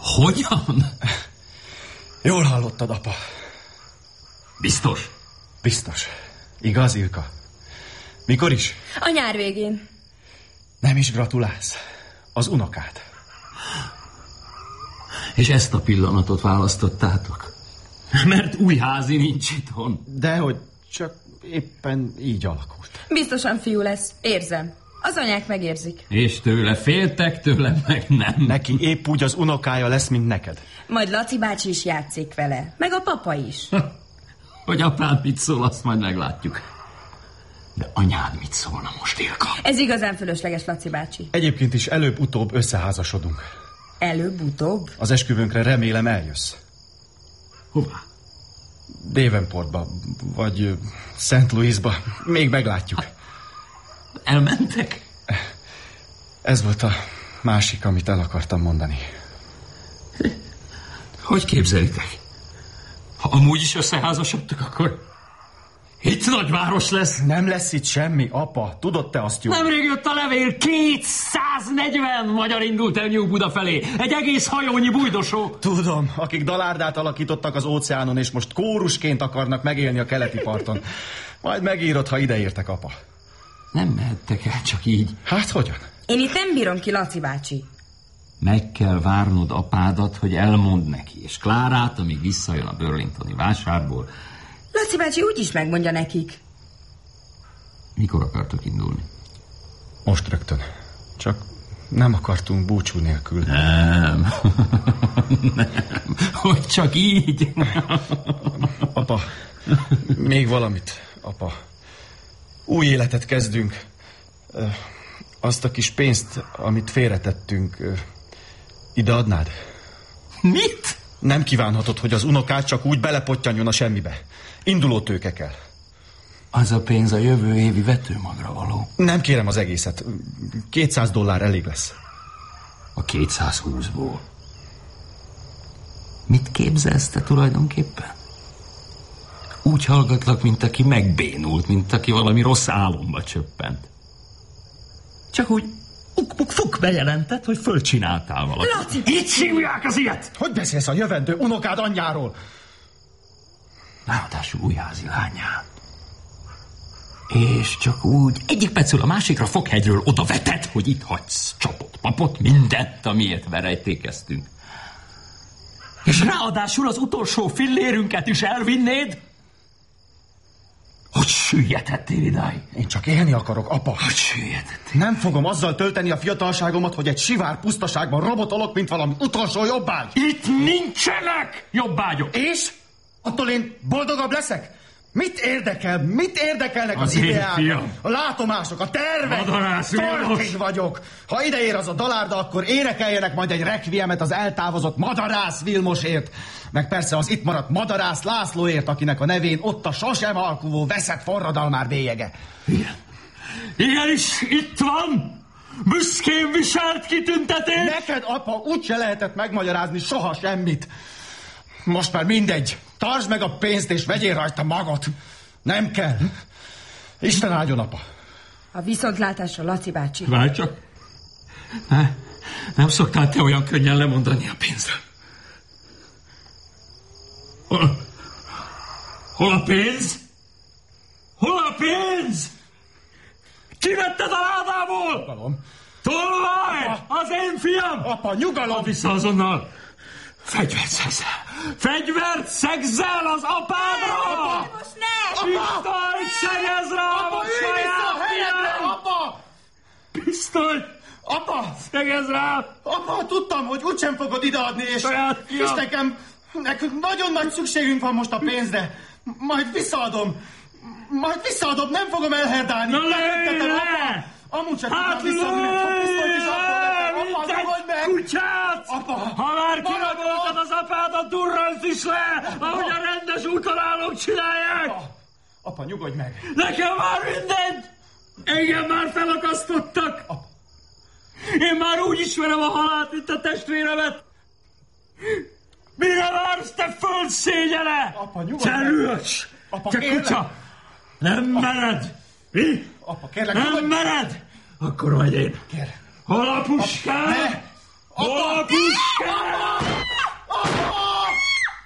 Hogyan? Jól hallottad, apa. Biztos? Biztos. Igaz, Ilka? Mikor is? A nyár végén. Nem is gratulálsz. Az unokád. És ezt a pillanatot választottátok? Mert új házi nincs itthon. Dehogy, csak éppen így alakult. Biztosan fiú lesz, érzem. Az anyák megérzik. És tőle féltek, tőle meg nem. Neki épp úgy az unokája lesz, mint neked. Majd Laci bácsi is játszik vele. Meg a papa is. Hogy apád mit szól, azt majd meglátjuk. De anyád mit szólna most, Ilka? Ez igazán fölösleges, Laci bácsi. Egyébként is előbb-utóbb összeházasodunk. Előbb-utóbb? Az esküvőnkre remélem eljössz. Hová? Davenportba, vagy St. Louisba. Még meglátjuk. Elmentek? Ez volt a másik, amit el akartam mondani. Hogy képzelitek? Ha amúgy is összeházasodtak, akkor itt nagyváros lesz. Nem lesz itt semmi, apa. Tudod te azt jól? Nemrég jött a levél, 240 magyar indult el New-Buda felé. Egy egész hajónyi bújdosó. Tudom, akik dalárdát alakítottak az óceánon, és most kórusként akarnak megélni a keleti parton. Majd megírod, ha ideértek, apa. Nem mehettek el csak így. Hát hogyan? Én itt nem bírom ki, Laci bácsi. Meg kell várnod apádat, hogy elmond neki, és Klárát, amíg visszajön a burlingtoni vásárból. Laci bácsi úgyis megmondja nekik. Mikor akartok indulni? Most rögtön. Csak nem akartunk búcsú nélkül. Nem. Nem. Hogy csak így? Apa, még valamit, apa. Új életet kezdünk. Azt a kis pénzt, amit félretettünk, ide adnád? Mit? Nem kívánhatod, hogy az unokád csak úgy belepottyanjon a semmibe. Induló tőke kell. Az a pénz a jövő évi vetőmagra való. Nem kérem az egészet. $200 elég lesz. A 220-ból. Mit képzelsz te tulajdonképpen? Úgy hallgatlak, mint aki megbénult, mint aki valami rossz álomba csöppent. Csak úgy fuk bejelentett, hogy fölcsináltál valamit. Laci! Így hívják az ilyet! Hogy beszélsz a jövendő unokád anyjáról? Ráadásul újházi lányát. És csak úgy egyik percről a másikra Fokhegyről oda vetett, hogy itt hagysz csapot, papot, mindent, amiért verejtékeztünk. És ráadásul az utolsó fillérünket is elvinnéd? Hogy süllyedhettél idáig? Én csak élni akarok, apa. Hogy süllyedhettél? Nem fogom azzal tölteni a fiatalságomat, hogy egy sivár pusztaságban robotolok, mint valami utolsó jobbágy. Itt nincsenek jobbágyok. És? Attól én boldogabb leszek? Mit érdekelnek az én ideák, fiam. a látomások, a tervek? Madarász Vilmos. Vagyok. Ha ideér az a dalárda, akkor énekeljenek majd egy rekviemet az eltávozott Madarász Vilmosért. Meg persze az itt maradt Madarász Lászlóért, akinek a nevén ott a sosem alkuvó veszett forradalmár bélyege. Igen. Igenis, itt van! Büszkén viselt kitüntetés! Neked, apa, úgyse lehetett megmagyarázni soha semmit. Most már mindegy. Tartsd meg a pénzt, és vegyél rajta magot. Nem kell. Isten áldjon, apa. A viszontlátásra, Laci bácsi. Várj csak. Nem szoktál te olyan könnyen lemondani a pénzről. Hol a pénz? Hol a pénz? Kivetted a ládából? Nyugalom. Tolvaj! Az én fiam! Apa, nyugalom! Vissza azonnal! Fegyvert szegzel! Fegyvert szegzel az apádra! Most ne! Pisztolyt szegez rá a saját fiam! Apa! Pisztolyt! Apa! Szegez rá! Apa, tudtam, hogy úgysem fogod ideadni, és Saját fiam! nekünk nagyon nagy szükségünk van most a pénzre. Majd visszaadom, nem fogom elherdálni. Na lőj le! Amúgy sem tudnám visszaadni, még csak pisztolyt is akkor nekem. Apa, nyugodj meg! Kutyát! Apa! Ha már kiraboltad az apádat, durransz is le, ahogy a rendes útalálók csinálják! Apa, nyugodj meg! Nekem már mindent! Engem már felakasztottak! Apa. Én már úgy ismerem a halált, mint a testvéremet! Mire vársz, te földszégyele? Apa, nyugodj te meg! rühös! Apa, te kérlek! kutya! Nem mered! Mi? Apa, kérlek, Nem nyugodj! mered? Akkor majd én. Kérlek. Hol a puskád? Ne! Hol a puskád?